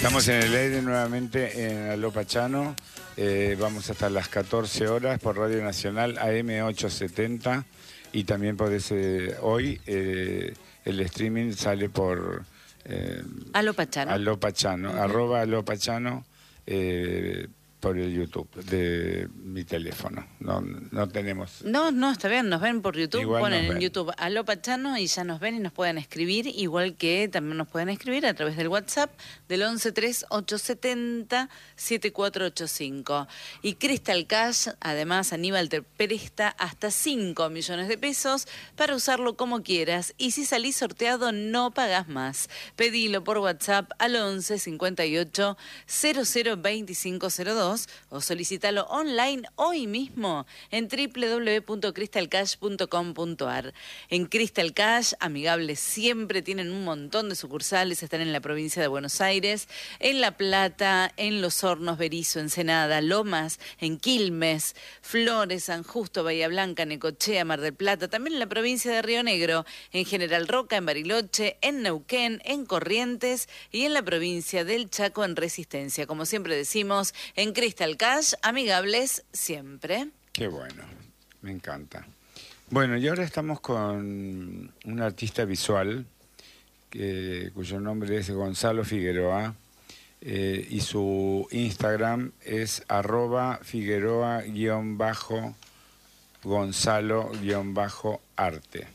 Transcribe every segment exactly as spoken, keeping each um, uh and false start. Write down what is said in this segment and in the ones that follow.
Estamos en el aire nuevamente en Aló Pachano. Eh, vamos hasta las catorce horas por Radio Nacional A M ochocientos setenta y también por ese hoy eh, el streaming sale por eh, Aló Pachano. Aló Pachano, uh-huh. arroba Aló Pachano eh, por el YouTube de mi teléfono. No, no tenemos. No, no, está bien, nos ven por YouTube, Igual ponen en ven. YouTube Aló Pachano y ya nos ven y nos pueden escribir, igual que también nos pueden escribir a través del WhatsApp del once tres ocho setenta siete cuatro ocho cinco. Y Crystal Cash, además, Aníbal te presta hasta cinco millones de pesos para usarlo como quieras. Y si salís sorteado, no pagás más. Pedilo por WhatsApp al once cincuenta y ocho cero cero veinticinco cero dos o solicítalo online hoy mismo en doble u doble u doble u punto crystal cash punto com punto a r. En Crystal Cash, amigables siempre, tienen un montón de sucursales, están en la provincia de Buenos Aires, en La Plata, en Los Hornos, Berisso, Ensenada, Lomas, en Quilmes, Flores, San Justo, Bahía Blanca, Necochea, Mar del Plata, también en la provincia de Río Negro, en General Roca, en Bariloche, en Neuquén, en Corrientes y en la provincia del Chaco, en Resistencia. Como siempre decimos, en Crystal Cash, amigables siempre. Qué bueno, me encanta. Bueno, y ahora estamos con un artista visual que, cuyo nombre es Gonzalo Figueroa eh, y su Instagram es arroba Figueroa guión bajo Gonzalo guión bajo arte.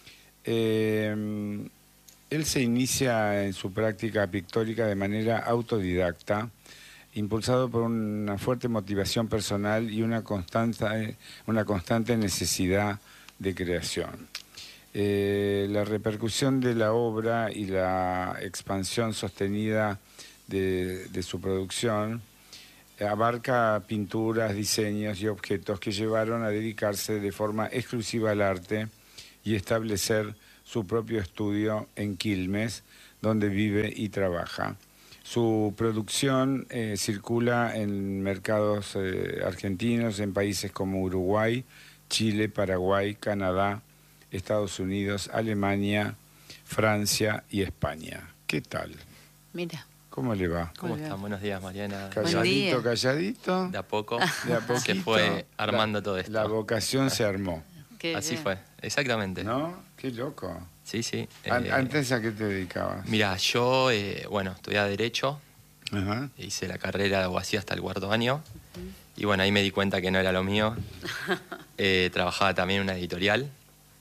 Eh, él se inicia en su práctica pictórica de manera autodidacta, impulsado por una fuerte motivación personal y una constante, una constante necesidad de creación. Eh, la repercusión de la obra y la expansión sostenida de, de su producción abarca pinturas, diseños y objetos que llevaron a dedicarse de forma exclusiva al arte y establecer su propio estudio en Quilmes, donde vive y trabaja. Su producción eh, circula en mercados eh, argentinos, en países como Uruguay, Chile, Paraguay, Canadá, Estados Unidos, Alemania, Francia y España. ¿Qué tal? Mira. ¿Cómo le va? ¿Cómo están? Buenos días, Mariana. Calladito, calladito. De a poco. De a poquito. Se fue armando la, todo esto. La vocación se armó. Qué Así bien. fue, exactamente. ¿No? Qué loco. Sí, sí. An- Eh, ¿Antes a qué te dedicabas? Mira, yo, eh, bueno, estudiaba Derecho, Ajá. hice la carrera de abogacía hasta el cuarto año, y bueno, ahí me di cuenta que no era lo mío. Eh, trabajaba también en una editorial,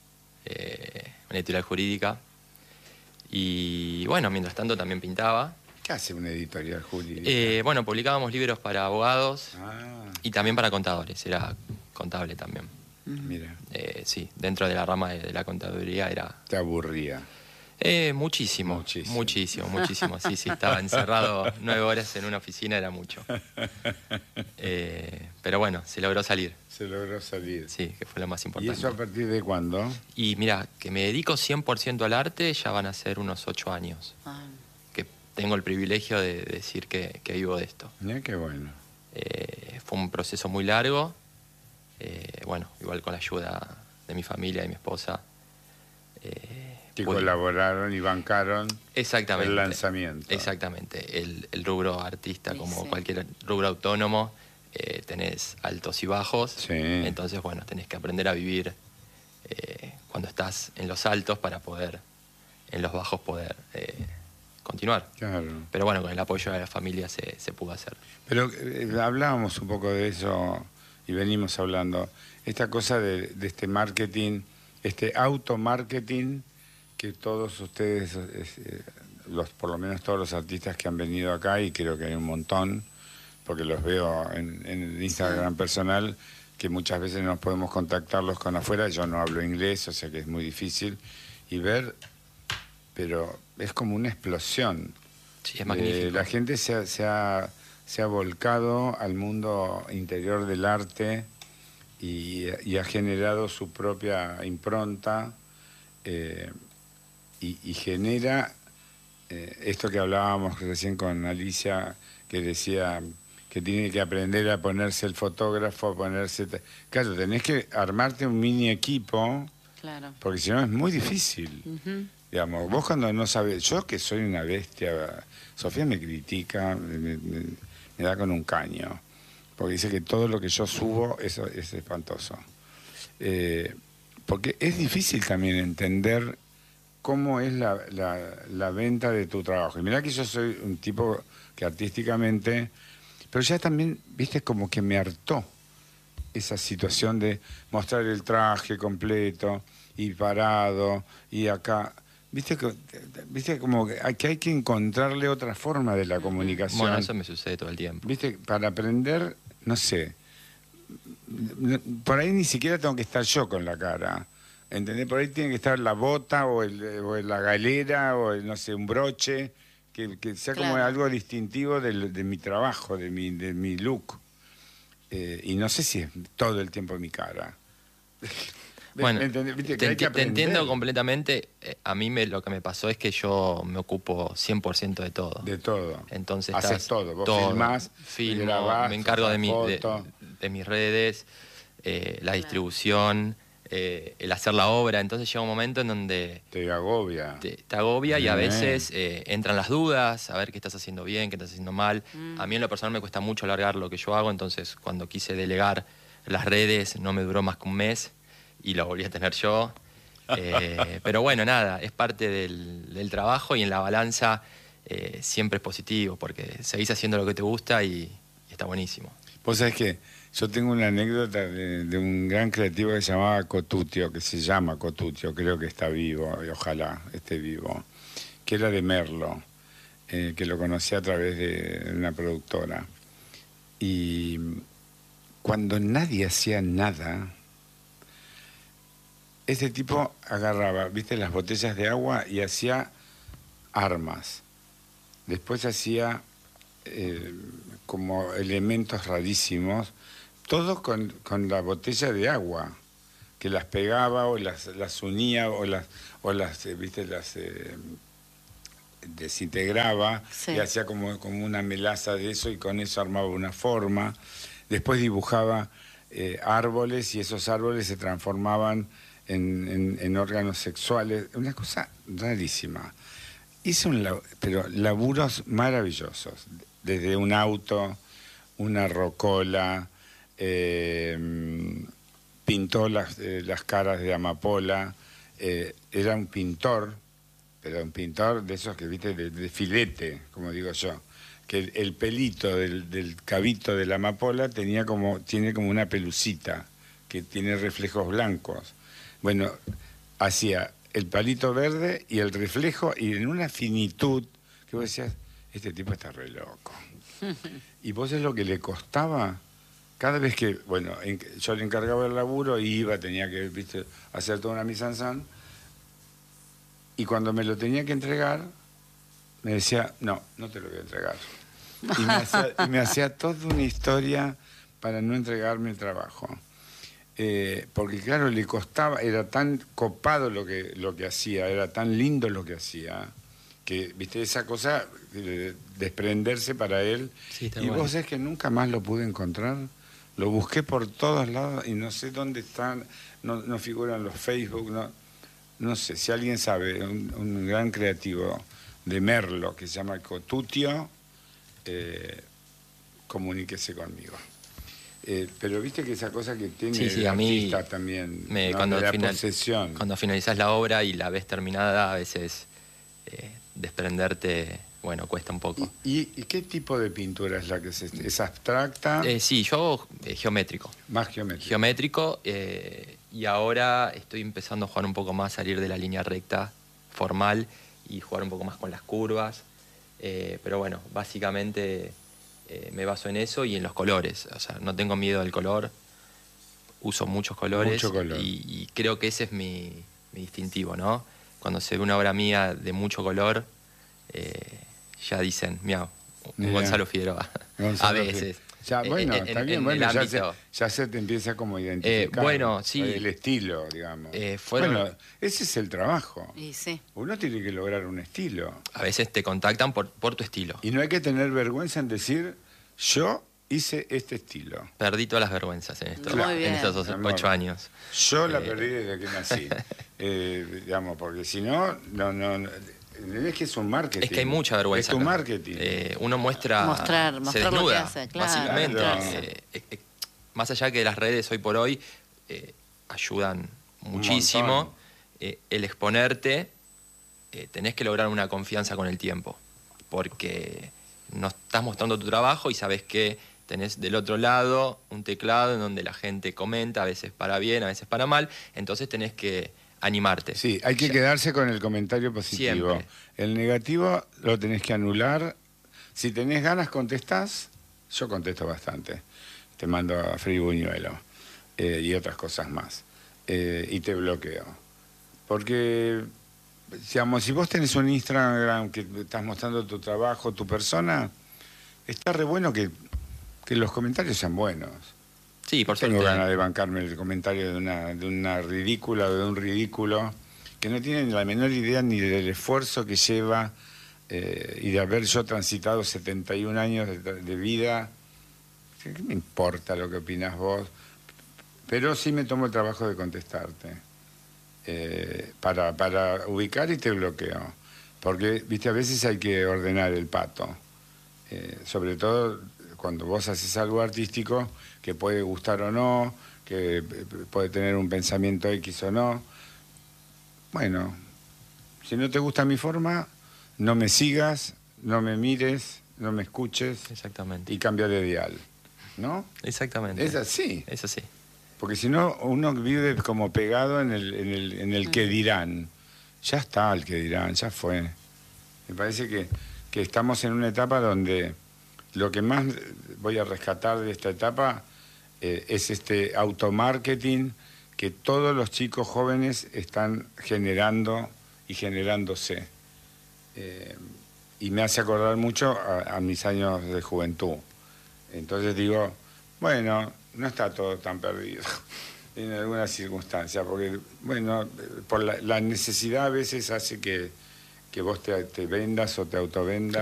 eh, una editorial jurídica, y bueno, mientras tanto también pintaba. ¿Qué hace una editorial jurídica? Eh, bueno, publicábamos libros para abogados Ah, y también para contadores, era contable también. mira, Eh, sí, dentro de la rama de, de la contaduría era... te aburría. Eh, muchísimo, Muchísimo. muchísimo, muchísimo. Sí, sí, estaba encerrado nueve horas en una oficina, era mucho. Eh, pero bueno, se logró salir, Se logró salir. sí, que fue lo más ¿Y importante. eso a partir de cuándo? Y mira, que me dedico cien por ciento al arte ya van a ser unos ocho años. Ah, Que tengo el privilegio de decir que, que vivo de esto. Mira qué bueno. Eh, fue un proceso muy largo. Eh, bueno, igual con la ayuda de mi familia y mi esposa. Eh, Que pude- colaboraron y bancaron Exactamente. el lanzamiento. Exactamente. El, el rubro artista, Sí, como sí. cualquier rubro autónomo, eh, tenés altos y bajos. Sí. Entonces, bueno, tenés que aprender a vivir eh, cuando estás en los altos para poder, en los bajos, poder eh, continuar. Claro. Pero bueno, con el apoyo de la familia se, se pudo hacer. Pero eh, hablábamos un poco de eso y venimos hablando. Esta cosa de, de este marketing, este automarketing que todos ustedes, eh, los, por lo menos todos los artistas que han venido acá, y creo que hay un montón, porque los veo en, en el Instagram personal, que muchas veces no podemos contactarlos con afuera. Yo no hablo inglés, o sea que es muy difícil. Y ver, pero es como una explosión. Sí, es Eh, magnífico. la gente se ha, se, ha, se ha volcado al mundo interior del arte y, y ha generado su propia impronta eh, y, y genera eh, esto que hablábamos recién con Alicia, que decía que tiene que aprender a ponerse el fotógrafo, a ponerse... Claro, tenés que armarte un mini equipo, claro. porque si no es muy difícil. Ujú. Digamos, vos cuando no sabes, yo que soy una bestia, Sofía me critica, me, me, me da con un caño, porque dice que todo lo que yo subo es, es espantoso. Eh, porque es difícil también entender cómo es la, la, la venta de tu trabajo. Y mirá que yo soy un tipo que artísticamente, pero ya también, viste, como que me hartó esa situación de mostrar el traje completo y parado y acá. Viste que, viste como que hay, que hay que encontrarle otra forma de la comunicación. Bueno, eso me sucede todo el tiempo. Viste, para aprender, no sé, por ahí ni siquiera tengo que estar yo con la cara. ¿Entendés? Por ahí tiene que estar la bota o, el, o la galera o el, no sé, un broche, que, que sea como claro. algo distintivo de, de mi trabajo, de mi, de mi look. Eh, y no sé si es todo el tiempo mi cara. Bueno, te, te entiendo completamente. A mí me, lo que me pasó es que yo me ocupo cien por ciento de todo. De todo. Entonces haces estás todo. Vos todo, filmás, filmo, grabás, me encargo de, mi, de, foto. de mis redes, eh, la distribución, eh, el hacer la obra. Entonces llega un momento en donde te agobia. Te, te agobia y a veces eh, entran las dudas, a ver qué estás haciendo bien, qué estás haciendo mal. Mm. A mí en lo personal me cuesta mucho alargar lo que yo hago, entonces cuando quise delegar las redes no me duró más que un mes y lo volví a tener yo. Eh, pero bueno, nada, es parte del, del trabajo y en la balanza eh, siempre es positivo porque seguís haciendo lo que te gusta y, y está buenísimo. Vos sabés que yo tengo una anécdota de, de un gran creativo que se llamaba Cotutio, que se llama Cotutio, creo que está vivo, y ojalá esté vivo, que era de Merlo, eh, que lo conocí a través de una productora. Y cuando nadie hacía nada, ese tipo agarraba, viste, las botellas de agua y hacía armas. Después hacía eh, como elementos rarísimos, todo con, con la botella de agua, que las pegaba o las, las unía o las, o las eh, viste, las eh, desintegraba, sí. Y hacía como, como una melaza de eso y con eso armaba una forma. Después dibujaba eh, árboles y esos árboles se transformaban En, en, en órganos sexuales, una cosa rarísima. Hice un lab, pero laburos maravillosos, desde un auto, una rocola, eh, pintó las, eh, las caras de amapola, eh, era un pintor, pero un pintor de esos que viste, de, de filete, como digo yo, que el, el pelito del, del cabito de la amapola tenía como, tiene como una pelucita, que tiene reflejos blancos. Bueno, hacía el palito verde y el reflejo, y en una finitud que vos decías, este tipo está re loco. Y vos es lo que le costaba, cada vez que, bueno, en, yo le encargaba el laburo, iba, tenía que, viste, hacer toda una mise en scène, y cuando me lo tenía que entregar, me decía, no, no te lo voy a entregar. Y me hacía, y me hacía toda una historia para no entregarme el trabajo. Eh, porque claro, le costaba, era tan copado lo que, lo que hacía, era tan lindo lo que hacía, que, viste, esa cosa, de desprenderse para él. Sí, y bueno. Vos sabés que nunca más lo pude encontrar, lo busqué por todos lados y no sé dónde están, no, no figuran los Facebook, no, no sé, si alguien sabe, un, un gran creativo de Merlo que se llama Cotutio, eh, comuníquese conmigo. Eh, pero viste que esa cosa que tiene sí, sí, el a artista mí también, me, ¿no? cuando, la final, posesión. Cuando finalizás la obra y la ves terminada, a veces eh, desprenderte, bueno, cuesta un poco. ¿Y, y, ¿Y qué tipo de pintura es la que es? ¿Es abstracta? Eh, sí, yo hago eh, geométrico. Más geométrico. Geométrico, eh, y ahora estoy empezando a jugar un poco más, salir de la línea recta formal y jugar un poco más con las curvas. Eh, pero bueno, básicamente... Eh, me baso en eso y en los colores. O sea, no tengo miedo al color, uso muchos colores. Mucho color. Y, y creo que ese es mi, mi distintivo, ¿no? Cuando se ve una obra mía de mucho color, eh, ya dicen, miau, un Gonzalo Figueroa. Gonzalo a veces. Ya, bueno, en, está bien, en bueno, ya se, ámbito, ya se te empieza como a identificar. Eh, bueno, sí. El estilo, digamos. Eh, fueron, bueno, ese es el trabajo. Y sí. Uno tiene que lograr un estilo. A veces te contactan por, por tu estilo. Y no hay que tener vergüenza en decir, yo hice este estilo. Perdí todas las vergüenzas en, esto, Muy bien. en estos ocho Amor. años. Yo la Eh, perdí desde que nací. eh, digamos, porque si no, no, no, no, es que es un marketing. Es que hay mucha vergüenza. Es tu acá. marketing. Eh, uno muestra. Mostrar, se mostrar lo que desnuda, hace, claro, básicamente. claro. Eh, eh, eh, más allá que las redes hoy por hoy eh, ayudan muchísimo, montón. eh, el exponerte, eh, tenés que lograr una confianza con el tiempo. Porque no estás mostrando tu trabajo y sabes que tenés del otro lado un teclado en donde la gente comenta, a veces para bien, a veces para mal, entonces tenés que animarte. Sí, hay que Ya- quedarse con el comentario positivo. Siempre. El negativo lo tenés que anular. Si tenés ganas, contestás. Yo contesto bastante. Te mando a Frei Buñuelo eh, y otras cosas más. Eh, y te bloqueo. Porque, digamos, si vos tenés un Instagram que estás mostrando tu trabajo, tu persona, está re bueno que, que los comentarios sean buenos. Sí, por Tengo suerte. ganas de bancarme el comentario de una, de una ridícula o de un ridículo que no tienen la menor idea ni del esfuerzo que lleva eh, y de haber yo transitado setenta y un años de, de vida. ¿Qué me importa lo que opinás vos? Pero sí me tomo el trabajo de contestarte eh, para, para ubicar y te bloqueo. Porque, viste, a veces hay que ordenar el pato. Eh, sobre todo cuando vos haces algo artístico que puede gustar o no, que puede tener un pensamiento X o no. Bueno, si no te gusta mi forma, no me sigas, no me mires, no me escuches Exactamente. y cambia de dial, ¿no? Exactamente. Es así, Es así. porque si no uno vive como pegado en el, en el, en el que dirán. Ya está el que dirán, ya fue. Me parece que, que estamos en una etapa donde lo que más voy a rescatar de esta etapa eh, es este automarketing que todos los chicos jóvenes están generando y generándose. Eh, y me hace acordar mucho a, a mis años de juventud. Entonces digo, bueno, no está todo tan perdido en algunas circunstancias, porque, bueno, por la, la necesidad a veces hace que, que vos te, te vendas o te autovendas.